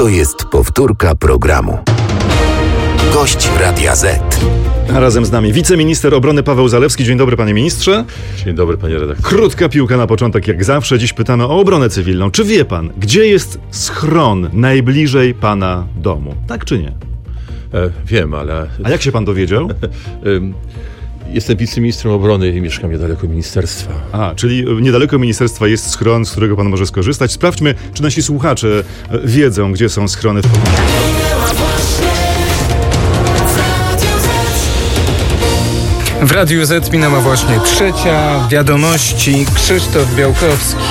To jest powtórka programu. Gość Radia Z. A razem z nami wiceminister obrony Paweł Zalewski. Dzień dobry, panie ministrze. Dzień dobry, panie redaktorze. Krótka piłka na początek, jak zawsze. Dziś pytamy o obronę cywilną. Czy wie pan, gdzie jest schron najbliżej pana domu? Tak czy nie? Wiem, ale... A jak się pan dowiedział? Jestem wiceministrem obrony i mieszkam niedaleko ministerstwa. Czyli niedaleko ministerstwa jest schron, z którego pan może skorzystać. Sprawdźmy, czy nasi słuchacze wiedzą, gdzie są schrony w pobliżu. W Radiu Z minęła właśnie 3. Wiadomości. Krzysztof Białkowski.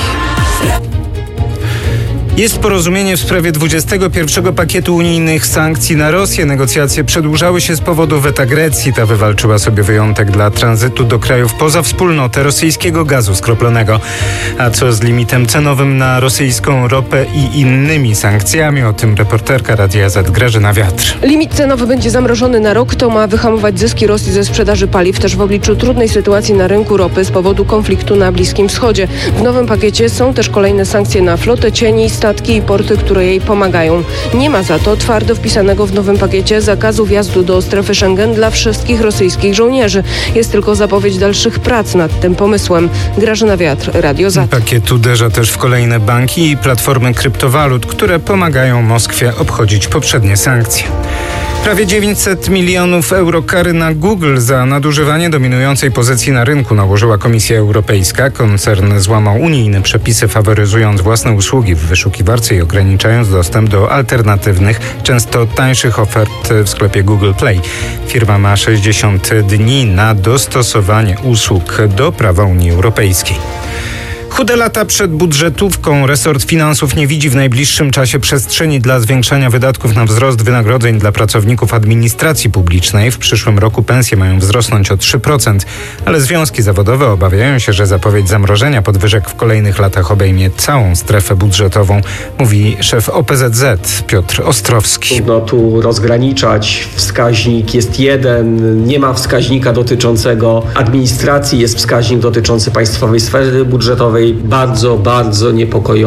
Jest porozumienie w sprawie 21. pakietu unijnych sankcji na Rosję. Negocjacje przedłużały się z powodu weta Grecji. Ta wywalczyła sobie wyjątek dla tranzytu do krajów poza wspólnotę rosyjskiego gazu skroplonego. A co z limitem cenowym na rosyjską ropę i innymi sankcjami? O tym reporterka Radia Z Grażyna Wiatr. Limit cenowy będzie zamrożony na rok. To ma wyhamować zyski Rosji ze sprzedaży paliw, też w obliczu trudnej sytuacji na rynku ropy z powodu konfliktu na Bliskim Wschodzie. W nowym pakiecie są też kolejne sankcje na flotę cieni, statki i porty, które jej pomagają. Nie ma za to twardo wpisanego w nowym pakiecie zakazu wjazdu do strefy Schengen dla wszystkich rosyjskich żołnierzy. Jest tylko zapowiedź dalszych prac nad tym pomysłem. Grażyna Wiatr, Radio Z. Pakiet uderza też w kolejne banki i platformy kryptowalut, które pomagają Moskwie obchodzić poprzednie sankcje. Prawie 900 milionów euro kary na Google za nadużywanie dominującej pozycji na rynku nałożyła Komisja Europejska. Koncern złamał unijne przepisy, faworyzując własne usługi w wyszukiwarce i ograniczając dostęp do alternatywnych, często tańszych ofert w sklepie Google Play. Firma ma 60 dni na dostosowanie usług do prawa Unii Europejskiej. Chude lata przed budżetówką. Resort finansów nie widzi w najbliższym czasie przestrzeni dla zwiększania wydatków na wzrost wynagrodzeń dla pracowników administracji publicznej. W przyszłym roku pensje mają wzrosnąć o 3%, ale związki zawodowe obawiają się, że zapowiedź zamrożenia podwyżek w kolejnych latach obejmie całą strefę budżetową, mówi szef OPZZ Piotr Ostrowski. Trudno tu rozgraniczać. Wskaźnik jest jeden, nie ma wskaźnika dotyczącego administracji, jest wskaźnik dotyczący państwowej sfery budżetowej. Bardzo, bardzo niepokojący.